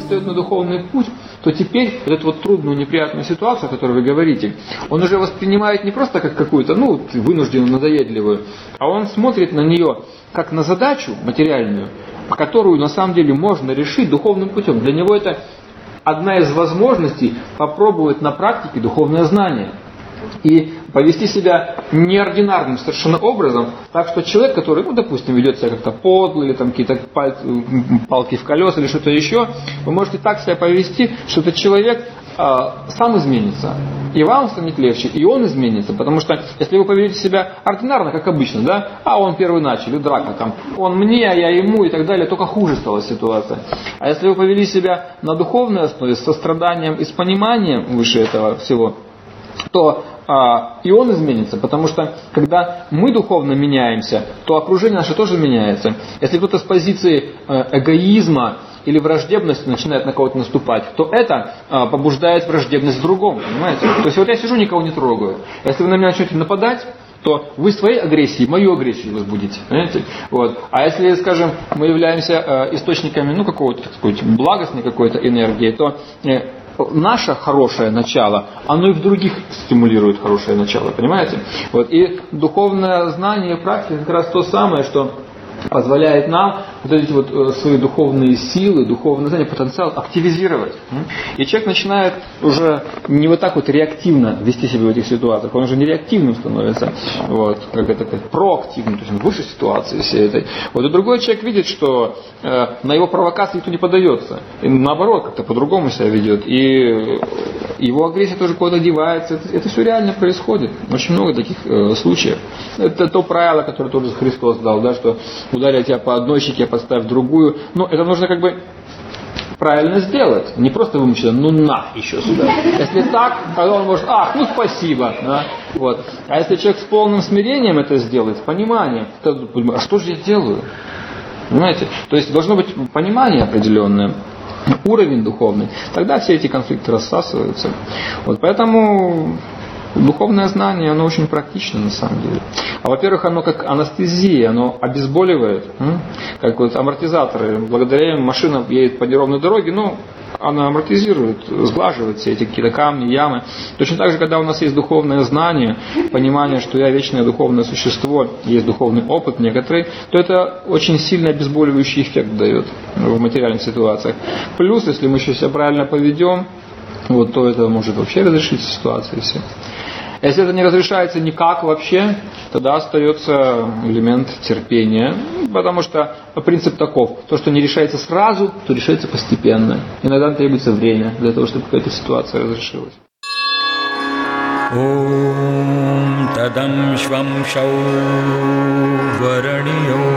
встает на духовный путь, то теперь вот эту вот трудную, неприятную ситуацию, о которой вы говорите, он уже воспринимает не просто как какую-то, вынужденную, надоедливую, а он смотрит на нее как на задачу материальную, которую на самом деле можно решить духовным путем. Для него это одна из возможностей попробовать на практике духовное знание. И повести себя неординарным совершенно образом, так что человек, который, допустим, ведет себя как-то подло, или там какие-то палки в колеса, или что-то еще, вы можете так себя повести, что этот человек сам изменится. И вам станет легче, и он изменится. Потому что если вы поведете себя ординарно, как обычно, да, он первый начал, и драка там, он мне, а я ему, и так далее, только хуже стала ситуация. А если вы повели себя на духовной основе, с состраданием и с пониманием выше этого всего, то и он изменится, потому что когда мы духовно меняемся, то окружение наше тоже меняется. Если кто-то с позиции эгоизма или враждебности начинает на кого-то наступать, то это побуждает враждебность в другом, понимаете? То есть вот я сижу, никого не трогаю. Если вы на меня начнете нападать, то вы своей агрессией мою агрессию возбудите. Понимаете? Вот. А если, скажем, мы являемся источниками какого-то, так сказать, благостной какой-то энергии, то наше хорошее начало, оно и в других стимулирует хорошее начало, понимаете? Вот. И духовное знание и практика как раз то самое, что позволяет нам вот эти вот свои духовные силы, духовное знание, потенциал активизировать. И человек начинает уже не вот так вот реактивно вести себя в этих ситуациях, он уже не реактивным становится, как это проактивным, то есть в высшей ситуации всей этой. Вот и другой человек видит, что на его провокации никто не поддается, и наоборот, как-то по-другому себя ведет, и его агрессия тоже куда-то девается. Это все реально происходит. Очень много таких случаев. Это то правило, которое тоже Христос дал, да, что ударя тебя по одной щеке, поставь другую. Но это нужно правильно сделать. Не просто вымученно, еще сюда. Если так, тогда он может, спасибо. Да? Вот. А если человек с полным смирением это сделает, с пониманием, то а что же я делаю? Понимаете? То есть должно быть понимание определенное, уровень духовный. Тогда все эти конфликты рассасываются. Вот поэтому духовное знание, оно очень практично на самом деле. Во-первых, оно как анестезия, оно обезболивает. Как амортизаторы. Благодаря им машина едет по неровной дороге, она амортизирует, сглаживает все эти какие-то камни, ямы. Точно так же, когда у нас есть духовное знание, понимание, что я вечное духовное существо, есть духовный опыт некоторый, то это очень сильно обезболивающий эффект дает в материальных ситуациях. Плюс, если мы еще себя правильно поведем, то это может вообще разрешить ситуации все. Если это не разрешается никак вообще, тогда остается элемент терпения, потому что принцип таков: то, что не решается сразу, то решается постепенно. Иногда требуется время для того, чтобы какая-то ситуация разрешилась. Ом тадам швам шау вараньо